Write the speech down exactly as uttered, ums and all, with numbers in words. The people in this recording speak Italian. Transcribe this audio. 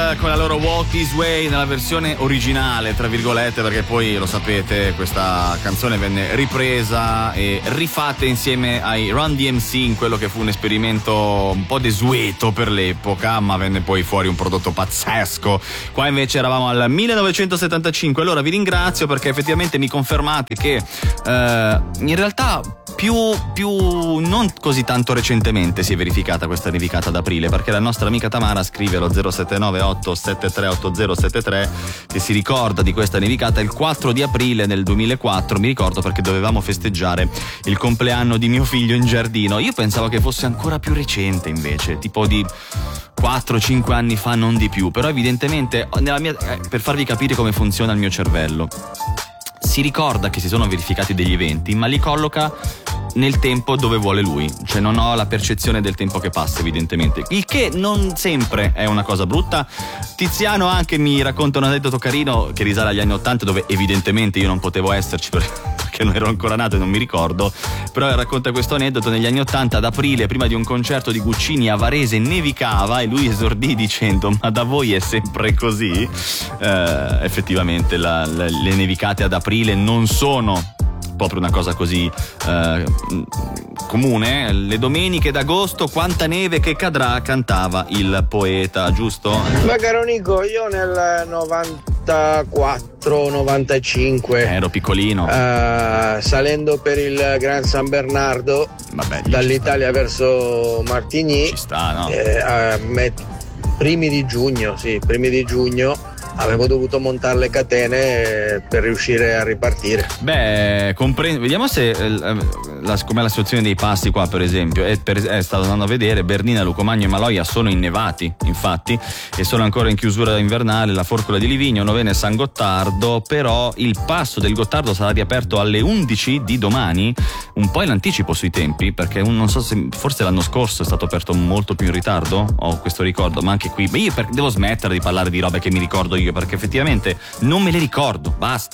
con la loro Walk This Way nella versione originale, tra virgolette, perché poi lo sapete, questa canzone venne ripresa e rifatta insieme ai Run D M C in quello che fu un esperimento un po' desueto per l'epoca, ma venne poi fuori un prodotto pazzesco. Qua invece eravamo al millenovecentosettantacinque. Allora vi ringrazio perché effettivamente mi confermate che eh, in realtà più, più non così tanto recentemente si è verificata questa nevicata ad aprile, perché la nostra amica Tamara scrive allo zero sette nove otto sette tre otto zero sette tre che si ricorda di questa nevicata il quattro di aprile del duemilaquattro. Mi ricordo perché dovevamo festeggiare il compleanno di mio figlio in giardino. Io pensavo che fosse ancora più recente, invece tipo di quattro cinque anni fa, non di più. Però evidentemente nella mia, eh, per farvi capire come funziona il mio cervello, si ricorda che si sono verificati degli eventi ma li colloca nel tempo dove vuole lui, cioè non ho la percezione del tempo che passa, evidentemente, il che non sempre è una cosa brutta. Tiziano anche mi racconta un aneddoto carino che risale agli anni ottanta, dove evidentemente io non potevo esserci perché non ero ancora nato e non mi ricordo, però racconta questo aneddoto: negli anni ottanta ad aprile, prima di un concerto di Guccini a Varese, nevicava e lui esordì dicendo: ma da voi è sempre così? Eh, effettivamente la, la, le nevicate ad aprile non sono proprio una cosa così eh, comune. Le domeniche d'agosto, quanta neve che cadrà, cantava il poeta, giusto? Ma caro Nico, io nel novantaquattro novantacinque ero piccolino, uh, salendo per il Gran San Bernardo, vabbè, dall'Italia verso Martigny, ci sta, no? eh, a met- primi di giugno, sì, primi di giugno avevo dovuto montare le catene per riuscire a ripartire. Beh, compre- vediamo se eh, la, com'è la situazione dei passi qua, per esempio. È, per, è stato andando a vedere, Bernina, Lucomagno e Maloia sono innevati, infatti, e sono ancora in chiusura invernale. La Forcola di Livigno, Novena e San Gottardo, però il passo del Gottardo sarà riaperto alle undici di domani, un po' in anticipo sui tempi, perché un, non so se forse l'anno scorso è stato aperto molto più in ritardo, ho questo ricordo, ma anche qui, beh, io per, devo smettere di parlare di robe che mi ricordo io, perché effettivamente non me le ricordo, basta.